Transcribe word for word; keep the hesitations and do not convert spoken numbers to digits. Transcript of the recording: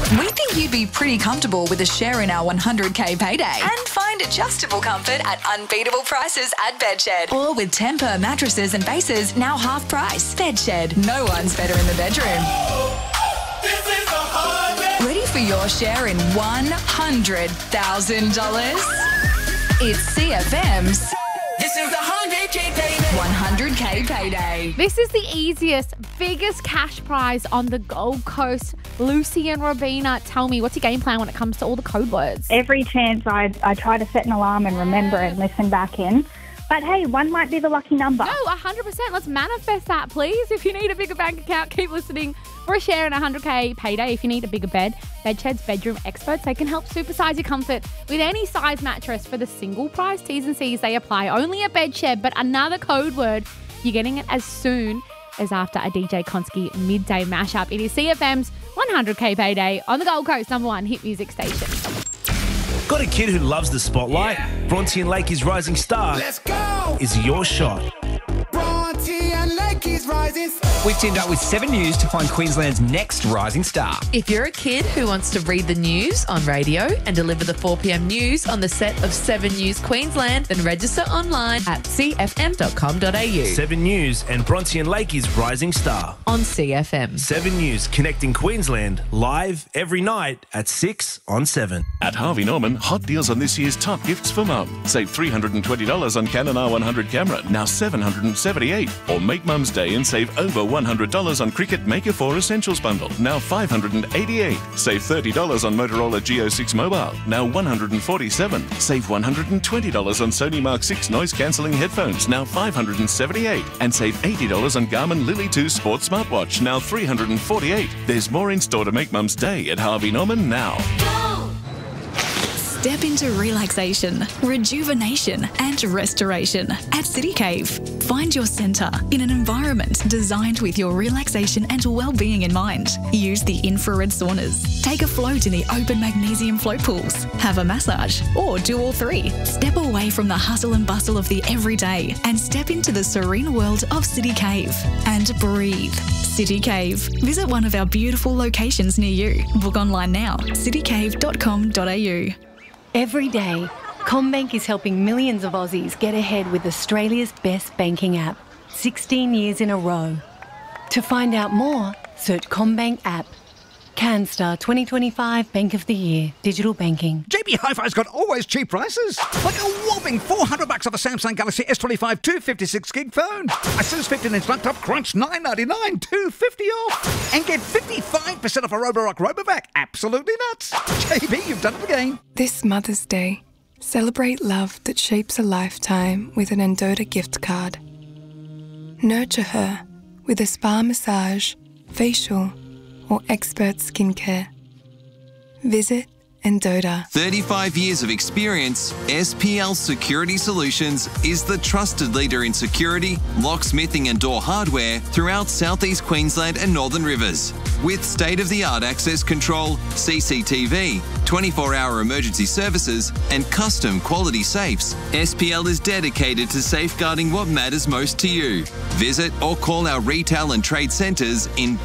We think you'd be pretty comfortable with a share in our one hundred K payday and find adjustable comfort at unbeatable prices at Bedshed. Or with Temper mattresses and bases now half price. Bedshed, no one's better in the bedroom. Ready for your share in one hundred thousand dollars? It's C F M's This is the one hundred K payday. one hundred K payday. This is the easiest, biggest cash prize on the Gold Coast. Lucy and Robina, tell me, what's your game plan when it comes to all the code words? Every chance I, I try to set an alarm and remember and listen back in. But hey, one might be the lucky number. No, one hundred percent. Let's manifest that, please. If you need a bigger bank account, keep listening for a share in a one hundred K payday. If you need a bigger bed, Bedshed's bedroom experts, they can help supersize your comfort with any size mattress for the single price. T's and C's, they apply only at Bedshed. But another code word, you're getting it as soon as after a D J Konski midday mashup. It is C F M's one hundred K payday on the Gold Coast, number one hit music station. Got a kid who loves the spotlight? Yeah. Bronte and Lakey's Rising Star Let's go. is your shot. Bronte and Lakey's Rising Star. We've teamed up with Seven News to find Queensland's next rising star. If you're a kid who wants to read the news on radio and deliver the four p.m. news on the set of Seven News Queensland, then register online at c f m dot com dot a u. Seven News and Bronte and Lakey's Rising Star. On C F M. Seven News connecting Queensland live every night at six on Seven. At Harvey Norman, hot deals on this year's top gifts for mum. Save three hundred twenty dollars on Canon R one hundred camera, now seven hundred seventy-eight dollars. Or make Mum's Day and save over one hundred dollars on Cricut Maker four Essentials bundle, now five hundred eighty-eight dollars. Save thirty dollars on Motorola G O six mobile, now one hundred forty-seven dollars. Save one hundred twenty dollars on Sony Mark six noise-cancelling headphones, now five hundred seventy-eight dollars. And save eighty dollars on Garmin Lily two Sports smartwatch, now three hundred forty-eight dollars. There's more in store to make Mum's Day at Harvey Norman now. Step into relaxation, rejuvenation and restoration at City Cave. Find your centre in an environment designed with your relaxation and well-being in mind. Use the infrared saunas. Take a float in the open magnesium float pools. Have a massage or do all three. Step away from the hustle and bustle of the everyday and step into the serene world of City Cave and breathe. City Cave. Visit one of our beautiful locations near you. Book online now, city cave dot com dot a u. Every day, CommBank is helping millions of Aussies get ahead with Australia's best banking app, sixteen years in a row. To find out more, search CommBank app. CanStar twenty twenty-five Bank of the Year, Digital Banking. J B Hi-Fi's got always cheap prices. Like a whopping four hundred bucks off a Samsung Galaxy S twenty-five two fifty-six gig phone. Asus fifteen inch laptop Crunch nine ninety-nine, two fifty off. And get fifty-five percent off a Roborock Robovac. Absolutely nuts. J B, you've done it again. This Mother's Day, celebrate love that shapes a lifetime with an Endota gift card. Nurture her with a spa massage, facial, or expert skincare. Visit Endota. thirty-five years of experience, S P L Security Solutions is the trusted leader in security, locksmithing and door hardware throughout southeast Queensland and Northern Rivers. With state-of-the-art access control, C C T V, twenty-four hour emergency services and custom quality safes, S P L is dedicated to safeguarding what matters most to you. Visit or call our retail and trade centres in